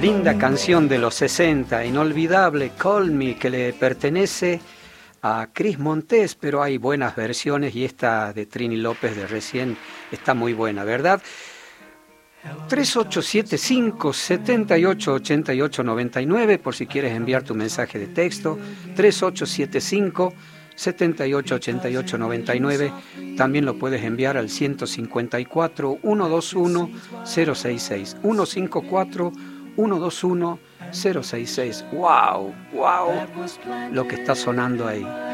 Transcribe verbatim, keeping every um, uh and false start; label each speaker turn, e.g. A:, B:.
A: Linda canción de los sesenta, inolvidable, Call Me, que le pertenece a Cris Montes, pero hay buenas versiones y esta de Trini López de recién está muy buena, ¿verdad? tres ocho siete cinco, siete ocho, ocho ocho nueve nueve por si quieres enviar tu mensaje de texto, tres ocho siete cinco, siete ocho, ocho ocho nueve nueve. También lo puedes enviar al ciento cincuenta y cuatro, ciento veintiuno, cero sesenta y seis, ciento cincuenta y cuatro, ciento veintiuno, cero sesenta y seis. ¡Wow! ¡Wow! Lo que está sonando ahí.